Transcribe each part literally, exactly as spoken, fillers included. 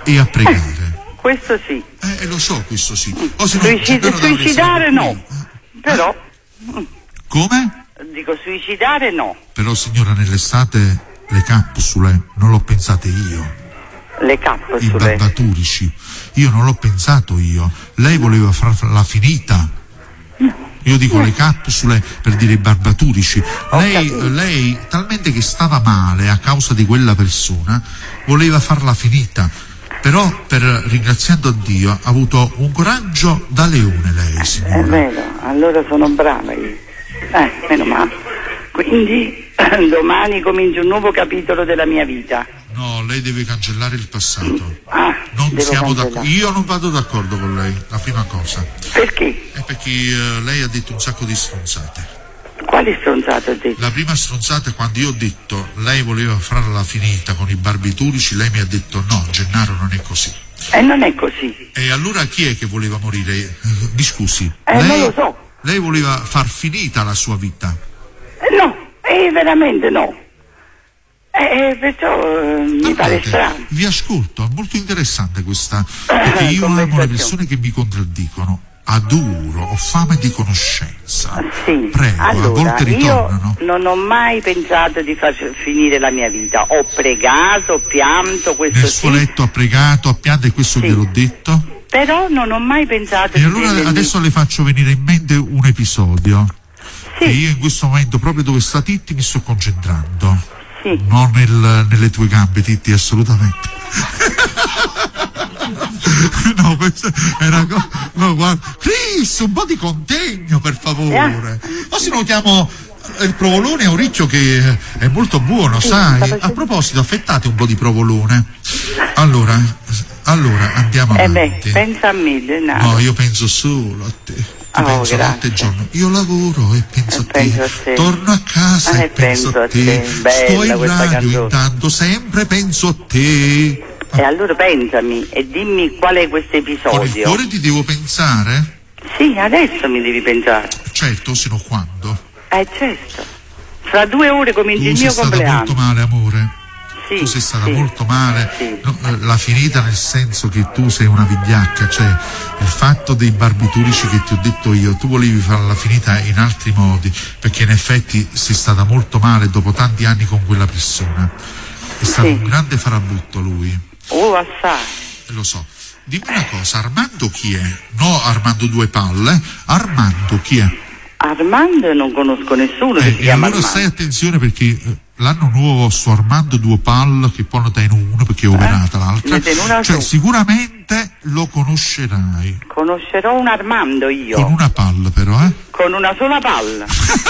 e a pregare. Questo sì. Eh, lo so, questo sì. O se no, Suicid- suicidare no. Però. Eh? Come? Dico suicidare no. Però signora, nell'estate le capsule non l'ho pensate io. Le capsule. I barbaturici. Io non l'ho pensato io. Lei voleva farla finita. Io dico le capsule per dire i barbaturici. Lei, lei, talmente che stava male a causa di quella persona, voleva farla finita. Però, per ringraziando Dio, ha avuto un coraggio da leone lei, signora. È vero, allora sono brava io. Eh, meno male. Quindi domani comincia un nuovo capitolo della mia vita. No, lei deve cancellare il passato. Ah, non siamo d'accordo. Io non vado d'accordo con lei, la prima cosa. Perché? È perché uh, lei ha detto un sacco di stronzate. Quali stronzate ho detto? La prima stronzata è quando io ho detto lei voleva farla finita con i barbiturici, lei mi ha detto no, Gennaro non è così. E non è così. E allora chi è che voleva morire? Mi scusi. Eh, lei, non lo so. Lei voleva far finita la sua vita? Eh, no, eh, veramente no. Eh, perciò eh, mi pare strano. Vi ascolto, è molto interessante questa, perché io amo le persone che mi contraddicono. Adoro, ho fame di conoscenza. Sì. Prego, allora, a volte ritornano. Io non ho mai pensato di far finire la mia vita. Ho pregato, ho pianto, questo Nel suo sì. letto ha pregato, ha pianto e questo sì. gliel'ho detto. Però non ho mai pensato e di allora prendermi... adesso le faccio venire in mente un episodio. Sì. E io in questo momento, proprio dove sta Titti, mi sto concentrando. Sì. Non nel, nelle tue gambe, Titti, assolutamente. No, questo era co- no, guarda. Chris, un po' di contegno per favore. Eh. O se no chiamo il provolone è un riccio che è molto buono, sì, sai? A proposito, affettate un po' di provolone. Allora, allora andiamo eh avanti. Beh, pensa a me, Gennaro. No, io penso solo a te. Ti Oh, penso grazie. notte e giorno. Io lavoro e penso, E a, te. penso a te. Torno a casa Ah, e penso, penso a te. te. Bella Sto in questa radio canzone. intanto, sempre penso a te. E allora pensami e dimmi qual è questo Con il episodio. cuore ti devo pensare? Sì, adesso mi devi pensare. Certo, se no quando? Eh certo. Fra due ore comincia Tu il sei mio stata compleanno. molto male, amore. Sì, tu sei stata sì, molto male. sì. No, eh, la finita nel senso che tu sei una vigliacca, cioè il fatto dei barbiturici che ti ho detto io, tu volevi farla finita in altri modi, perché in effetti sei stata molto male dopo tanti anni con quella persona. È stato Sì. un grande farabutto lui. Oh, assai. Eh, lo so. Dimmi una cosa, Armando chi è? No, Armando due palle. Armando chi è? Armando non conosco nessuno che Eh, si e chiama allora Armando. stai attenzione perché eh, l'anno nuovo su Armando due pal che poi lo dai in uno perché è operata l'altra, ne tiene una cioè su. sicuramente lo conoscerai Conoscerò un Armando io. con una palla però, eh? Con una sola palla.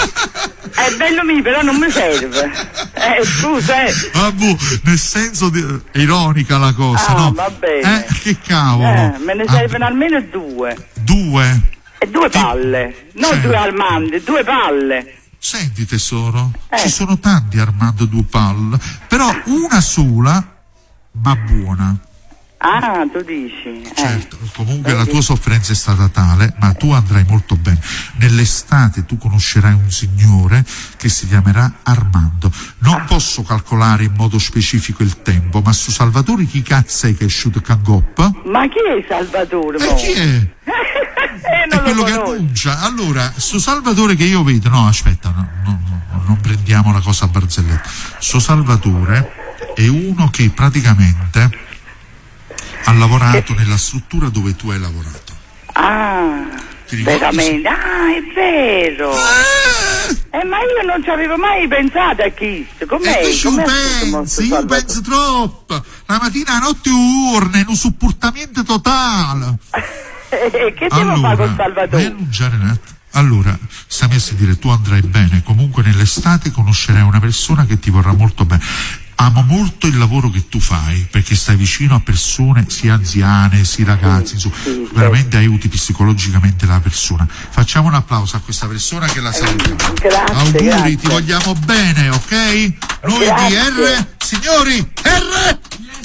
È bello mio, però non mi serve. Eh, scusa, eh. Vabbè, nel senso di, è ironica la cosa, Ah, no? va bene. Eh, che cavolo. Eh, me ne Ah, servono almeno due. due. E due Ti- palle. Non Sì. due Armandi, due palle. Senti tesoro, Eh. ci sono tanti Armando due pal, però una sola ma buona. Ah, tu dici. Eh. Certo, comunque Vedi? la tua sofferenza è stata tale, ma tu andrai molto bene. Nell'estate tu conoscerai un signore che si chiamerà Armando. Non posso calcolare in modo specifico il tempo, ma su Salvatore chi cazzo è che è uscito Cangoppa? Ma chi è Salvatore? E mo? chi è? Eh, È non quello lo che conosco. annuncia. Allora, su Salvatore che io vedo, no aspetta, no, no, no, non prendiamo la cosa a barzelletta. Su Salvatore è uno che praticamente ha lavorato nella struttura dove tu hai lavorato. Ah, Ti ricordi? veramente. Ah, è vero. Eh, ma io non ci avevo mai pensato a questo. Com'è? E tu ci Com'è pensi, questo io Salvatore? penso troppo. La mattina a notte urne, un supportamento totale. Eh, che devo fare con Vai a Salvatore? annunciare un attimo. Allora, stammi a dire, tu andrai bene, comunque nell'estate conoscerai una persona che ti vorrà molto bene. Amo molto il lavoro che tu fai, perché stai vicino a persone sia anziane, sia ragazzi, insomma, sì, veramente aiuti psicologicamente la persona. Facciamo un applauso a questa persona che la salutiamo. grazie, Auguri, grazie. ti vogliamo bene, ok? Noi di Grazie. R, signori, R!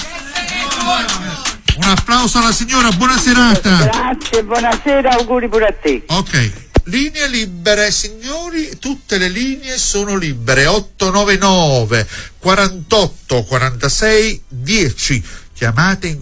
Un applauso alla signora, buona serata. Grazie, buonasera, auguri pure a te. Ok, linee libere, signori, tutte le linee sono libere. otto nove nove quarantotto quarantasei dieci. Chiamate in